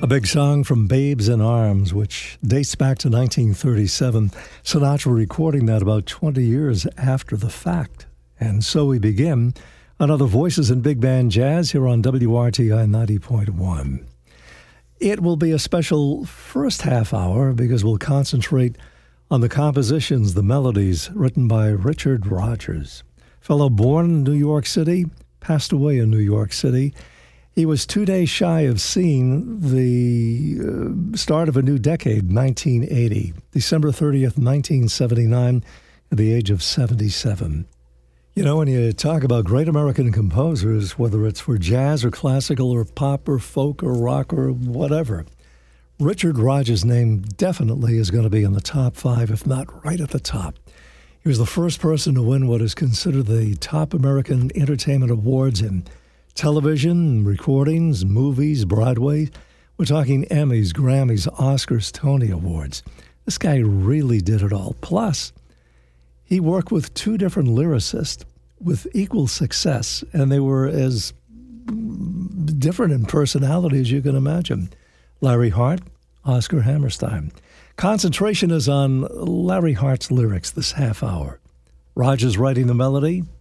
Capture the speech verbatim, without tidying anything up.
big song from Babes in Arms, which dates back to nineteen thirty-seven. Sinatra recording that about twenty years after the fact. And so we begin another Voices in Big Band Jazz here on W R T I ninety point one. It will be a special first half hour because we'll concentrate on the compositions, the melodies written by Richard Rodgers. Fellow born in New York City, passed away in New York City. He was two days shy of seeing the uh, start of a new decade, nineteen eighty, December thirtieth, nineteen seventy-nine, at the age of seventy-seven. You know, when you talk about great American composers, whether it's for jazz or classical or pop or folk or rock or whatever, Richard Rodgers' name definitely is going to be in the top five, if not right at the top. He was the first person to win what is considered the top American Entertainment Awards in television, recordings, movies, Broadway. We're talking Emmys, Grammys, Oscars, Tony Awards. This guy really did it all. Plus, he worked with two different lyricists with equal success, and they were as different in personality as you can imagine. Larry Hart, Oscar Hammerstein. Concentration is on Larry Hart's lyrics this half hour. Rodgers writing the melody,